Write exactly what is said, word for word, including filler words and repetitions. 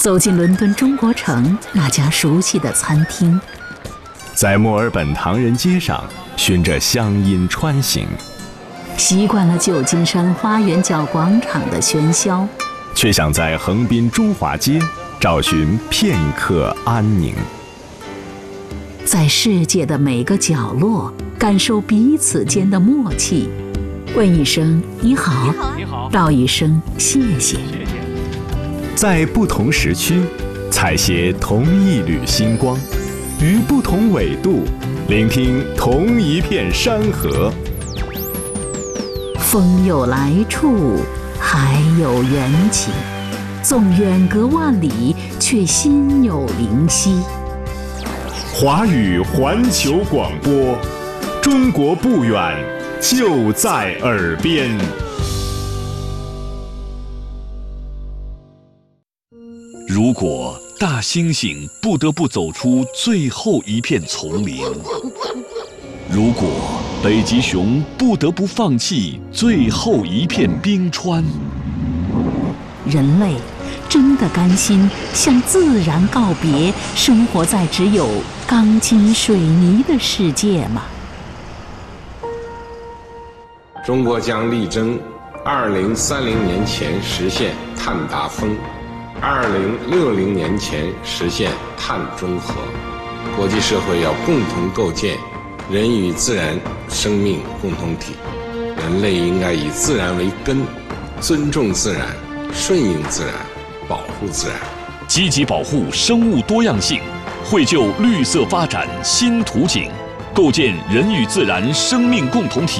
走进伦敦中国城那家熟悉的餐厅， 在墨尔本唐人街上循着乡音穿行， 习惯了旧金山花园角广场的喧嚣， 却想在横滨中华街找寻片刻安宁。 在世界的每个角落感受彼此间的默契，问一声你好， 你好， 道一声谢谢。 在不同时区采撷同一缕星光，于不同纬度聆听同一片山河。 风有来处，海有缘起，纵远隔万里，却心有灵犀。 华语环球广播，中国不远，就在耳边。 如果大猩猩不得不走出最后一片丛林，如果北极熊不得不放弃最后一片冰川， 人类真的甘心向自然告别，生活在只有钢筋水泥的世界吗？ 中国将力争二零三零年前实现碳达峰，二零六零年前实现碳中和。国际社会要共同构建人与自然生命共同体，人类应该以自然为根，尊重自然，顺应自然，保护自然， 积极保护生物多样性，绘就绿色发展新图景，构建人与自然生命共同体。